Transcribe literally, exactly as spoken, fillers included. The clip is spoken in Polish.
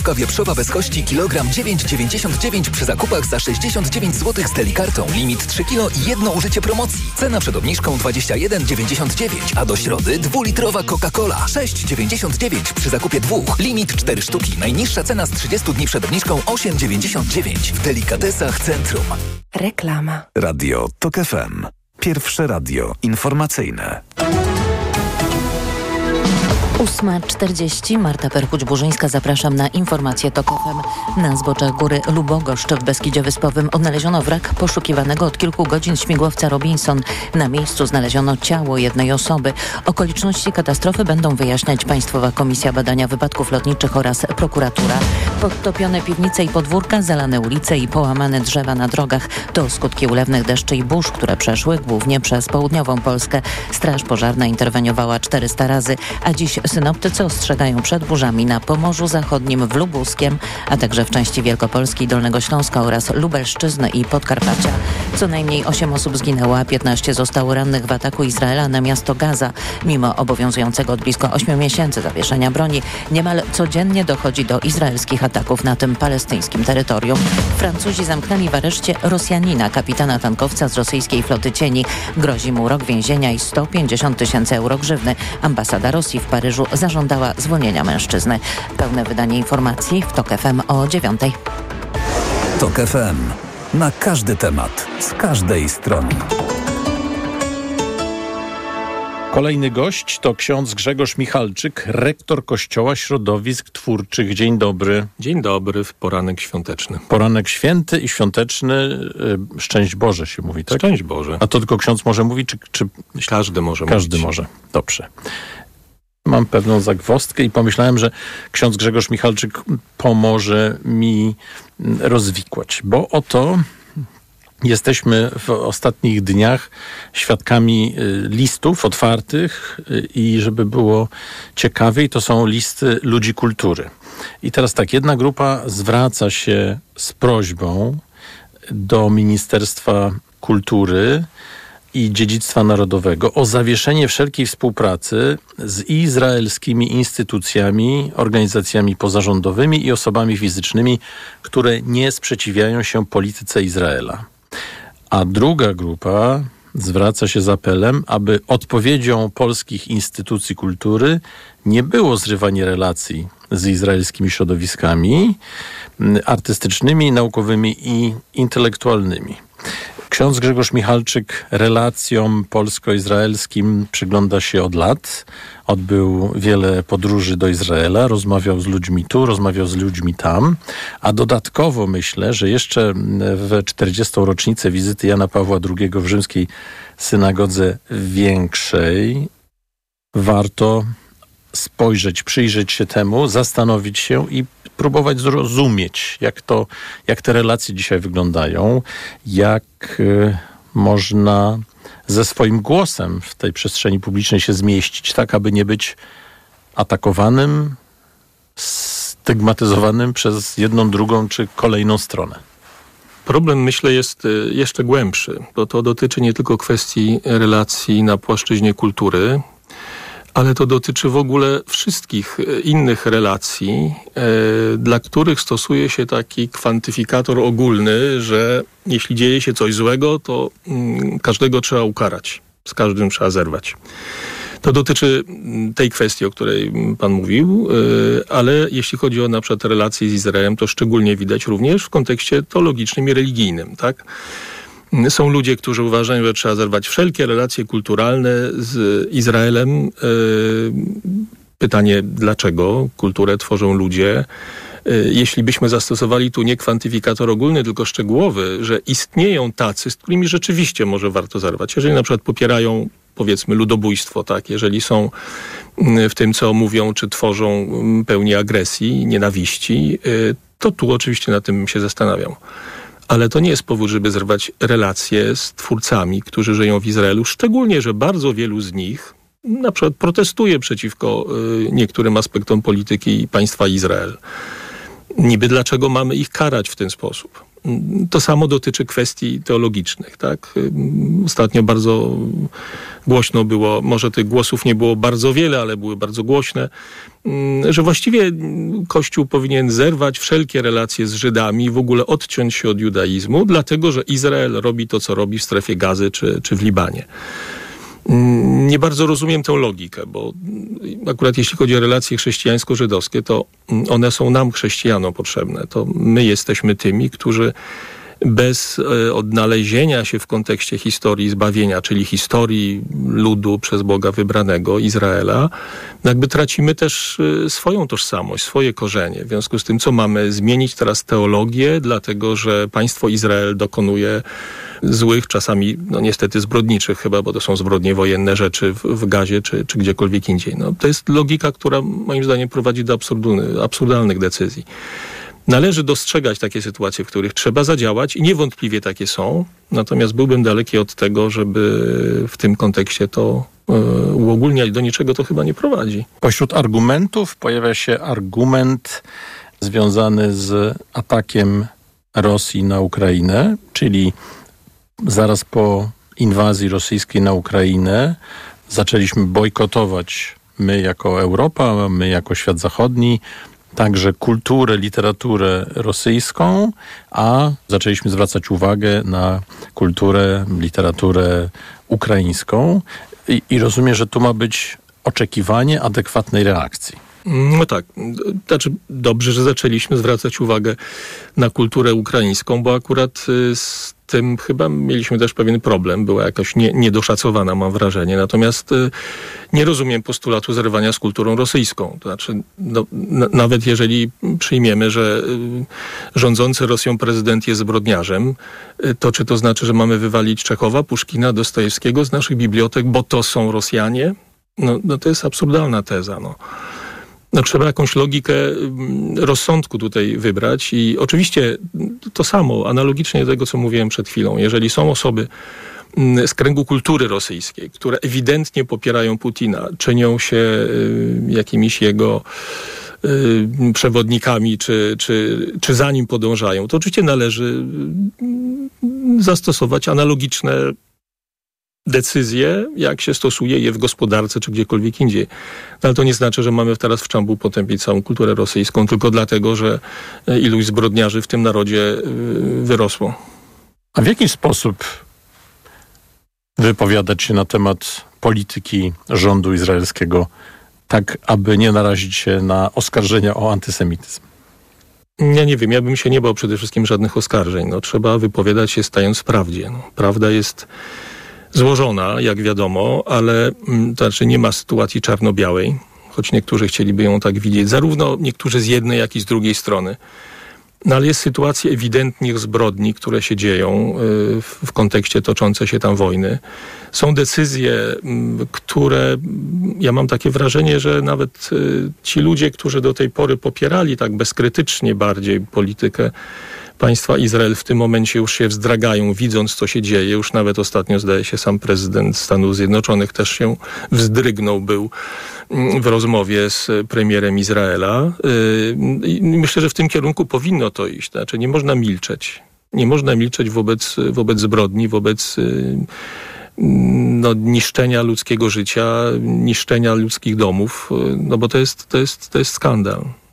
Gruszka wieprzowa bez kości kilogram dziewięć dziewięćdziesiąt dziewięć przy zakupach za sześćdziesiąt dziewięć złotych z Delikartą. Limit trzy kilo i jedno użycie promocji. Cena przed obniżką dwadzieścia jeden dziewięćdziesiąt dziewięć, a do środy dwulitrowa Coca-Cola sześć dziewięćdziesiąt dziewięć przy zakupie dwóch. Limit cztery sztuki. Najniższa cena z trzydziestu dni przed obniżką osiem dziewięćdziesiąt dziewięć. W Delikatesach Centrum. Reklama. Radio TOK F M. Pierwsze radio informacyjne. ósma czterdzieści. Marta Perchuć-Burzyńska. Zapraszam na informacje TOK F M. Na zboczach góry Lubogoszcz w Beskidzie Wyspowym odnaleziono wrak poszukiwanego od kilku godzin śmigłowca Robinson. Na miejscu znaleziono ciało jednej osoby. Okoliczności katastrofy będą wyjaśniać Państwowa Komisja Badania Wypadków Lotniczych oraz prokuratura. Podtopione piwnice i podwórka, zalane ulice i połamane drzewa na drogach to skutki ulewnych deszczy i burz, które przeszły głównie przez południową Polskę. Straż Pożarna interweniowała czterysta razy, a dziś synoptycy ostrzegają przed burzami na Pomorzu Zachodnim, w Lubuskiem, a także w części Wielkopolski, Dolnego Śląska oraz Lubelszczyzny i Podkarpacia. Co najmniej osiem osób zginęło, a piętnaście zostało rannych w ataku Izraela na miasto Gaza. Mimo obowiązującego od blisko ośmiu miesięcy zawieszenia broni, niemal codziennie dochodzi do izraelskich ataków na tym palestyńskim terytorium. Francuzi zamknęli w areszcie Rosjanina, kapitana tankowca z rosyjskiej floty cieni. Grozi mu rok więzienia i sto pięćdziesiąt tysięcy euro grzywny. Ambasada Rosji w Paryżu zażądała zwolnienia mężczyzny. Pełne wydanie informacji w TOK F M o dziewiątej. TOK F M. Na każdy temat, z każdej strony. Kolejny gość to ksiądz Grzegorz Michalczyk, rektor Kościoła Środowisk Twórczych. Dzień dobry. Dzień dobry, w poranek świąteczny. Poranek święty i świąteczny. Szczęść Boże się mówi, tak? Szczęść Boże. A to tylko ksiądz może mówić, czy... czy... Każdy może Każdy mówić. może. Dobrze. Mam pewną zagwozdkę i pomyślałem, że ksiądz Grzegorz Michalczyk pomoże mi rozwikłać, bo oto jesteśmy w ostatnich dniach świadkami listów otwartych i żeby było ciekawiej, to są listy ludzi kultury. I teraz tak, jedna grupa zwraca się z prośbą do Ministerstwa Kultury i Dziedzictwa Narodowego o zawieszenie wszelkiej współpracy z izraelskimi instytucjami, organizacjami pozarządowymi i osobami fizycznymi, które nie sprzeciwiają się polityce Izraela. A druga grupa zwraca się z apelem, aby odpowiedzią polskich instytucji kultury nie było zrywanie relacji z izraelskimi środowiskami artystycznymi, naukowymi i intelektualnymi. Ksiądz Grzegorz Michalczyk relacjom polsko-izraelskim przygląda się od lat. Odbył wiele podróży do Izraela, rozmawiał z ludźmi tu, rozmawiał z ludźmi tam, a dodatkowo myślę, że jeszcze w czterdziestą rocznicę wizyty Jana Pawła drugiego w rzymskiej synagodze większej warto spojrzeć, przyjrzeć się temu, zastanowić się i próbować zrozumieć, jak to, jak te relacje dzisiaj wyglądają, jak y, można ze swoim głosem w tej przestrzeni publicznej się zmieścić, tak aby nie być atakowanym, stygmatyzowanym przez jedną, drugą czy kolejną stronę. Problem, myślę, jest jeszcze głębszy, bo to dotyczy nie tylko kwestii relacji na płaszczyźnie kultury, ale to dotyczy w ogóle wszystkich innych relacji, e, dla których stosuje się taki kwantyfikator ogólny, że jeśli dzieje się coś złego, to mm, każdego trzeba ukarać, z każdym trzeba zerwać. To dotyczy tej kwestii, o której pan mówił, e, ale jeśli chodzi o na przykład relacje z Izraelem, to szczególnie widać również w kontekście teologicznym i religijnym, tak? Są ludzie, którzy uważają, że trzeba zerwać wszelkie relacje kulturalne z Izraelem. Pytanie, dlaczego kulturę tworzą ludzie? Jeśli byśmy zastosowali tu nie kwantyfikator ogólny, tylko szczegółowy, że istnieją tacy, z którymi rzeczywiście może warto zerwać. Jeżeli na przykład popierają, powiedzmy, ludobójstwo, tak, jeżeli są w tym, co mówią, czy tworzą pełni agresji, nienawiści, to tu oczywiście na tym się zastanawiam. Ale to nie jest powód, żeby zerwać relacje z twórcami, którzy żyją w Izraelu, szczególnie, że bardzo wielu z nich na przykład protestuje przeciwko y, niektórym aspektom polityki państwa Izrael. Niby dlaczego mamy ich karać w ten sposób? To samo dotyczy kwestii teologicznych, tak? Ostatnio bardzo głośno było, może tych głosów nie było bardzo wiele, ale były bardzo głośne, że właściwie Kościół powinien zerwać wszelkie relacje z Żydami i w ogóle odciąć się od judaizmu, dlatego że Izrael robi to, co robi w strefie Gazy czy, czy w Libanie. Nie bardzo rozumiem tę logikę, bo akurat jeśli chodzi o relacje chrześcijańsko-żydowskie, to one są nam, chrześcijanom, potrzebne. To my jesteśmy tymi, którzy bez odnalezienia się w kontekście historii zbawienia, czyli historii ludu przez Boga wybranego, Izraela, jakby tracimy też swoją tożsamość, swoje korzenie. W związku z tym, co mamy zmienić teraz teologię, dlatego że państwo Izrael dokonuje złych, czasami no niestety zbrodniczych chyba, bo to są zbrodnie wojenne rzeczy w, w Gazie czy, czy gdziekolwiek indziej. No, to jest logika, która moim zdaniem prowadzi do absurdalnych decyzji. Należy dostrzegać takie sytuacje, w których trzeba zadziałać i niewątpliwie takie są, natomiast byłbym daleki od tego, żeby w tym kontekście to e, uogólniać. Do niczego to chyba nie prowadzi. Pośród argumentów pojawia się argument związany z atakiem Rosji na Ukrainę, czyli zaraz po inwazji rosyjskiej na Ukrainę zaczęliśmy bojkotować my jako Europa, my jako świat zachodni, także kulturę, literaturę rosyjską, a zaczęliśmy zwracać uwagę na kulturę, literaturę ukraińską i, i rozumiem, że tu ma być oczekiwanie adekwatnej reakcji. No tak, znaczy dobrze, że zaczęliśmy zwracać uwagę na kulturę ukraińską, bo akurat z tym chyba mieliśmy też pewien problem, była jakoś nie, niedoszacowana, mam wrażenie, natomiast nie rozumiem postulatu zerwania z kulturą rosyjską. To znaczy, no, n- nawet jeżeli przyjmiemy, że rządzący Rosją prezydent jest zbrodniarzem, to czy to znaczy, że mamy wywalić Czechowa, Puszkina, Dostojewskiego z naszych bibliotek, bo to są Rosjanie? No, no to jest absurdalna teza, no. No, trzeba jakąś logikę rozsądku tutaj wybrać i oczywiście to samo, analogicznie do tego, co mówiłem przed chwilą. Jeżeli są osoby z kręgu kultury rosyjskiej, które ewidentnie popierają Putina, czynią się jakimiś jego przewodnikami, czy, czy, czy za nim podążają, to oczywiście należy zastosować analogiczne decyzje, jak się stosuje je w gospodarce czy gdziekolwiek indziej. No, ale to nie znaczy, że mamy teraz w czambu potępić całą kulturę rosyjską, tylko dlatego, że iluś zbrodniarzy w tym narodzie wyrosło. A w jaki sposób wypowiadać się na temat polityki rządu izraelskiego, tak aby nie narazić się na oskarżenia o antysemityzm? Ja nie wiem, ja bym się nie bał przede wszystkim żadnych oskarżeń. No, trzeba wypowiadać się stając w prawdzie. No, prawda jest złożona, jak wiadomo, ale to znaczy nie ma sytuacji czarno-białej, choć niektórzy chcieliby ją tak widzieć, zarówno niektórzy z jednej, jak i z drugiej strony. No ale jest sytuacja ewidentnych zbrodni, które się dzieją w, w kontekście toczącej się tam wojny. Są decyzje, które, ja mam takie wrażenie, że nawet ci ludzie, którzy do tej pory popierali tak bezkrytycznie bardziej politykę państwa Izrael, w tym momencie już się wzdragają, widząc, co się dzieje. Już nawet ostatnio, zdaje się, sam prezydent Stanów Zjednoczonych też się wzdrygnął, był w rozmowie z premierem Izraela. I myślę, że w tym kierunku powinno to iść. Znaczy, nie można milczeć. Nie można milczeć wobec, wobec zbrodni, wobec no, niszczenia ludzkiego życia, niszczenia ludzkich domów, no bo to jest, to jest, to jest skandal.